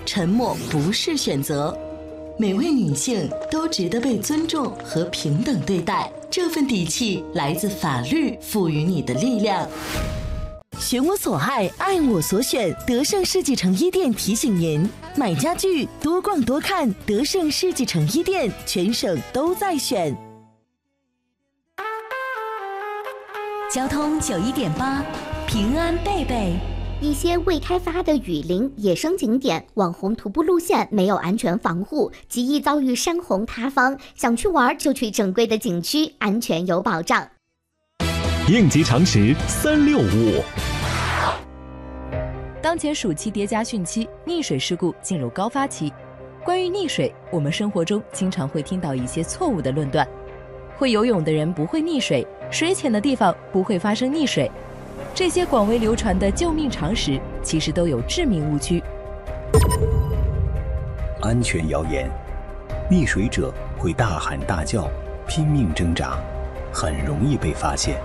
沉默不是选择。每位女性都值得被尊重和平等对待，这份底气来自法律赋予你的力量。选我所爱，爱我所选。德胜世纪城一店提醒您：买家具多逛多看，德胜世纪城一店，全省都在选。 交通91.8，平安贝贝。 一些未开发的雨林、野生景点、网红徒步路线没有安全防护，极易遭遇山洪塌方。想去玩就去正规的景区，安全有保障。 应急常识365。 当前暑期叠加汛期，溺水事故进入高发期。关于溺水，我们生活中经常会听到一些错误的论断：会游泳的人不会溺水，水浅的地方不会发生溺水。这些广为流传的救命常识，其实都有致命误区。 安全谣言：溺水者会大喊大叫，拼命挣扎，很容易被发现。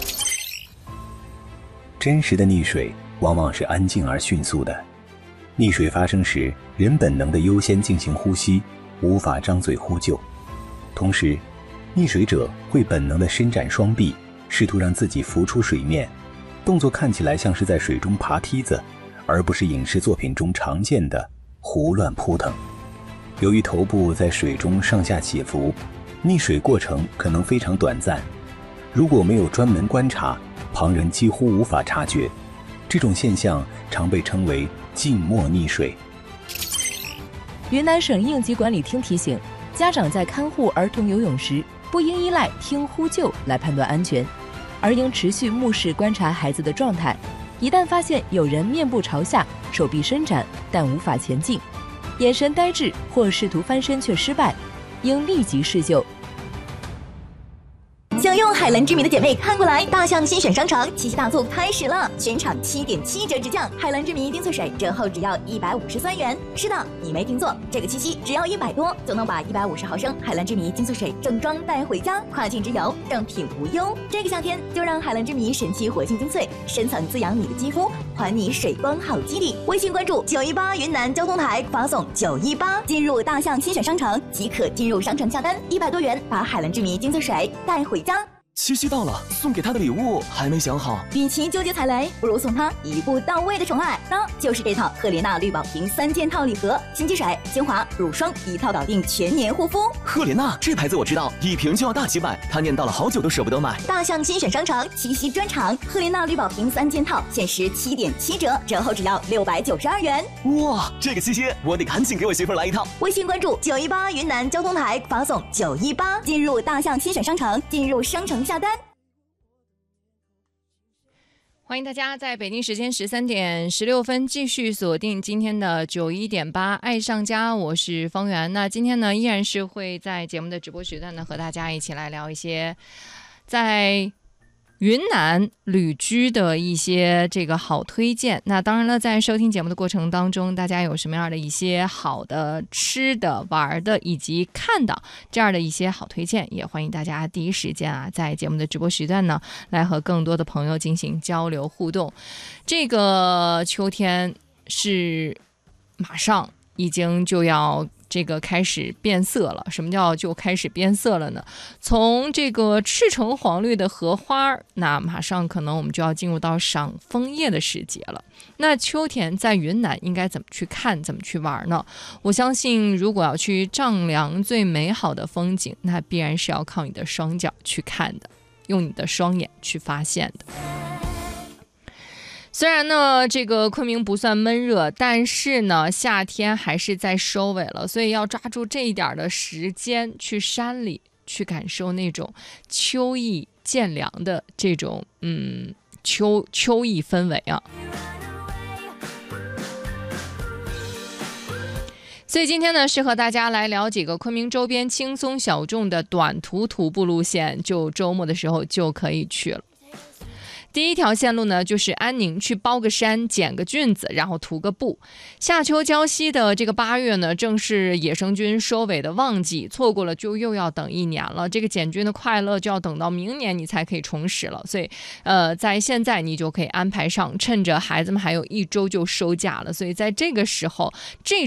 真实的溺水往往是安静而迅速的。溺水发生时，人本能地优先进行呼吸，无法张嘴呼救。同时，溺水者会本能地伸展双臂，试图让自己浮出水面。动作看起来像是在水中爬梯子，而不是影视作品中常见的胡乱扑腾。由于头部在水中上下起伏，溺水过程可能非常短暂。如果没有专门观察，旁人几乎无法察觉。这种现象常被称为静默溺水。 云南省应急管理厅提醒，家长在看护儿童游泳时，不应依赖听呼救来判断安全，而应持续目视观察孩子的状态。一旦发现有人面部朝下，手臂伸展但无法前进，眼神呆滞或试图翻身却失败，应立即施救。 想用海蓝之谜的姐妹看过来，大象新选商城七夕大促开始了，全场7.7折直降，海蓝之谜丁脆水折后只要153元。是的，你没听错，这个七夕只要100多就能把150毫升海蓝之谜丁脆水正装带回家，跨境直邮，正品无忧。这个夏天就让海蓝之谜神奇活性精粹深层滋养你的肌肤，还你水光好肌理。微信关注918云南交通台，发送918进入大象新选商城即可进入商城下单，100多元把海蓝之谜精粹水带回家。 七夕到了，送给他的礼物还没想好。 与其纠结踩雷，不如送他一步到位的宠爱，那就是这套赫莲娜绿宝瓶3件套礼盒，新机水、精华、乳霜一套搞定全年护肤。 赫莲娜这牌子我知道，一瓶就要大几百，他念叨了好久都舍不得买。 大象新选商城七夕专场，赫莲娜绿宝瓶3件套限时7.7折，折后只要692元。 哇，这个七夕我得赶紧给我媳妇来一套。 微信关注918云南交通台，发送918进入大象新选商城，进入商城下单。 欢迎大家在北京时间13点16分继续锁定今天的91.8爱上家，我是方圆。那今天呢，依然是会在节目的直播时段呢，和大家一起来聊一些在云南旅居的一些这个好推荐。那当然了，在收听节目的过程当中，大家有什么样的一些好的吃的玩的以及看到这样的一些好推荐，也欢迎大家第一时间在节目的直播时段呢，来和更多的朋友进行交流互动。这个秋天是马上已经就要这个开始变色了。什么叫就开始变色了呢？从这个赤橙黄绿的荷花，那马上可能我们就要进入到赏枫叶的时节了。那秋天在云南应该怎么去看，怎么去玩呢？我相信如果要去丈量最美好的风景，那必然是要靠你的双脚去看的，用你的双眼去发现的。虽然呢，这个昆明不算闷热，但是呢，夏天还是在收尾了，所以要抓住这一点的时间，去山里去感受那种秋意渐凉的这种秋意氛围啊。所以今天呢，是和大家来聊几个昆明周边轻松小众的短途徒步路线，就周末的时候就可以去了。第一条线路呢，就是安宁去包个山，捡个菌子，然后徒个步。夏秋交溪的这个8月呢，正是野生菌收尾的旺季，错过了就又要等1年了。这个捡菌的快乐就要等到明年你才可以重拾了。所以在现在你就可以安排上，趁着孩子们还有1周就收假了，所以在这个时候这